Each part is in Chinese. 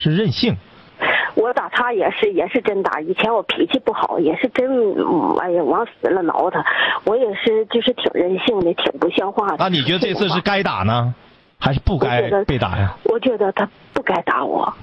是任性。 我打他也是真打，以前我脾气不好，也是真，哎呀，往死了挠他。我也是就是挺任性的，挺不像话的。 那你觉得这次是该打呢，还是不该被打呀？ 我觉得他不该打我。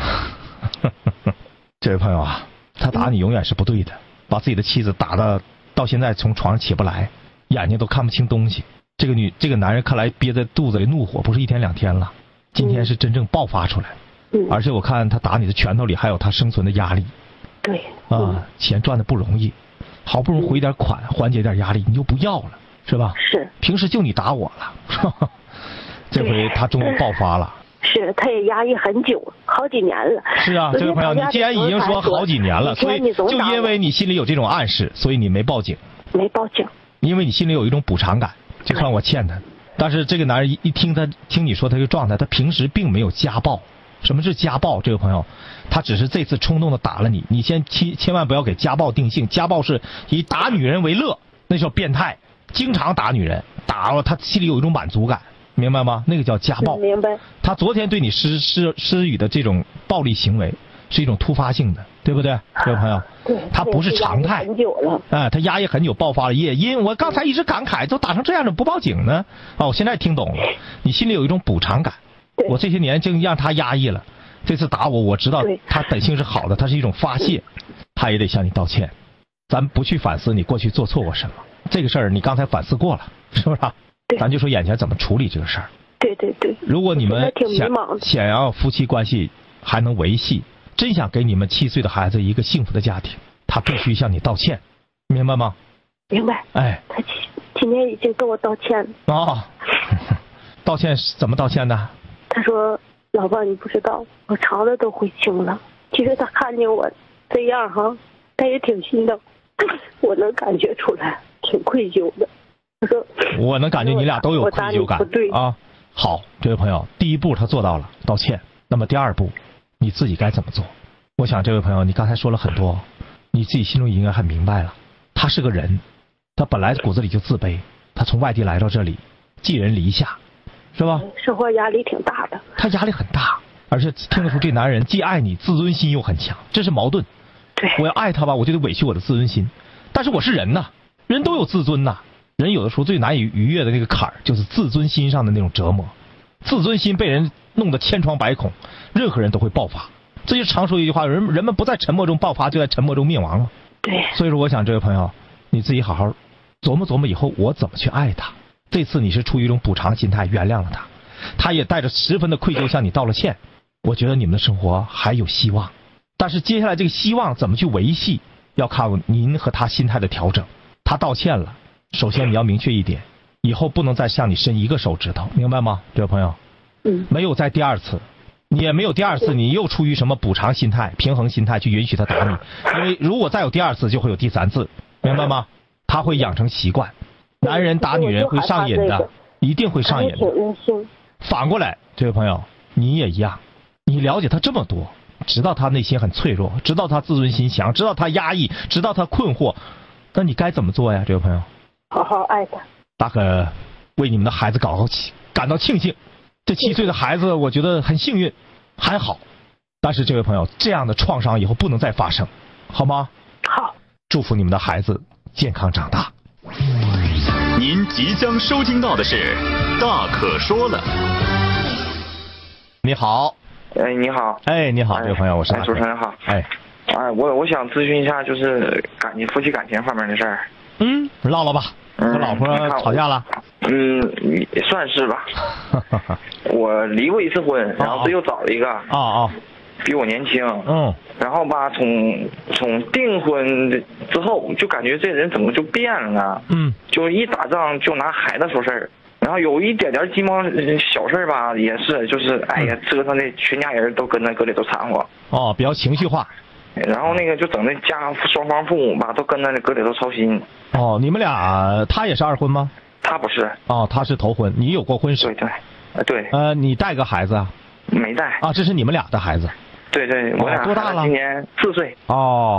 这位朋友啊，他打你永远是不对的，把自己的妻子打到现在从床上起不来，眼睛都看不清东西。这个男人看来憋在肚子里怒火不是一天两天了，今天是真正爆发出来。而且我看他打你的拳头里还有他生存的压力。 对。 钱赚的不容易，好不容易回点款，缓解点压力，你就不要了，是吧？ 是。 平时就你打我了，这回他终于爆发了。 是，他也压抑很久，好几年了。 是啊，这位朋友，你既然已经说好几年了，所以就因为你心里有这种暗示，所以你没报警。 没报警。因为你心里有一种补偿感，就看我欠他。但是这个男人一听你说他这个状态，他平时并没有家暴。什么是家暴？这位朋友，他只是这次冲动的打了你，你千万不要给家暴定性。家暴是以打女人为乐，那叫变态，经常打女人，打了他心里有一种满足感，明白吗？那个叫家暴。 明白。 他昨天对你施予的这种暴力行为是一种突发性的，对不对，这位朋友？ 对。 他不是常态。 很久了。 他压抑很久，爆发了。也因我刚才一直感慨，都打成这样，怎么不报警呢？我现在听懂了，你心里有一种补偿感。我这些年就让他压抑了，这次打我知道他本性是好的，他是一种发泄，他也得向你道歉。咱不去反思你过去做错过什么，这个事儿你刚才反思过了，是不是？咱就说眼前怎么处理这个事儿。 对。 如果你们想要夫妻关系还能维系，真想给你们7岁的孩子一个幸福的家庭，他必须向你道歉，明白吗？ 明白。他今天已经跟我道歉了。 道歉怎么道歉的？ 他说：“老爸，你不知道，我肠子都悔青了。其实他看见我这样哈，他也挺心疼，我能感觉出来，挺愧疚的。”他说：“ 我能感觉你俩都有愧疚感。” 对啊，好，这位朋友，第一步他做到了道歉，那么第二步，你自己该怎么做？我想这位朋友，你刚才说了很多，你自己心中应该很明白了。他是个人，他本来骨子里就自卑，他从外地来到这里，寄人篱下。是吧？ 生活压力挺大的。 他压力很大，而且听得出这男人既爱你，自尊心又很强，这是矛盾。 对。 我要爱他吧，我就得委屈我的自尊心，但是我是人呐，人都有自尊呐。人有的时候最难以逾越的那个坎儿，就是自尊心上的那种折磨。自尊心被人弄得千疮百孔，任何人都会爆发。这就常说一句话，人们不在沉默中爆发，就在沉默中灭亡嘛。 对。 所以说，我想这位朋友，你自己好好琢磨琢磨，以后我怎么去爱他。这次你是出于一种补偿心态原谅了他，他也带着十分的愧疚向你道了歉。我觉得你们的生活还有希望，但是接下来这个希望怎么去维系，要靠您和他心态的调整。他道歉了，首先你要明确一点，以后不能再向你伸一个手指头，明白吗，这位朋友？没有再第二次，你也没有第二次，你又出于什么补偿心态、平衡心态去允许他打你？因为如果再有第二次，就会有第三次，明白吗？他会养成习惯。男人打女人会上瘾的，一定会上瘾的。反过来，这位朋友，你也一样，你了解他这么多，知道他内心很脆弱，知道他自尊心强，知道他压抑，知道他困惑，那你该怎么做呀，这位朋友？ 好好爱他。 大可为你们的孩子感到庆幸，这7岁的孩子，我觉得很幸运，还好。但是这位朋友，这样的创伤以后不能再发生，好吗？ 好。 祝福你们的孩子健康长大。 您即将收听到的是《大可说了》。 你好。 你好。 你好，这位朋友，我是主持人好。我想咨询一下，就是夫妻感情方面的事儿。 唠唠吧。和老婆吵架了？ 算是吧。我离过一次婚，然后又找了一个。比我年轻。然后吧，从订婚之后，就感觉这人怎么就变了呢？就一打仗就拿孩子说事儿，然后有一点点鸡毛小事吧，也是就是折腾的全家人都跟那搁里头掺和。 比较情绪化。 然后那个就整的家双方父母吧都跟那搁里头操心。 你们俩他也是二婚吗？ 他不是。 他是头婚，你有过婚史？ 对。 你带个孩子啊？ 没带。 这是你们俩的孩子？ 对，我俩多大了？ 今年4岁。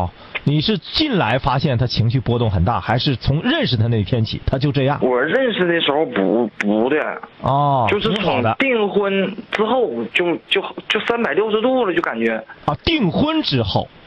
你是进来发现他情绪波动很大，还是从认识他那天起他就这样？ 我认识的时候不的哦， 就是从订婚之后就360度了，就感觉啊，订婚之后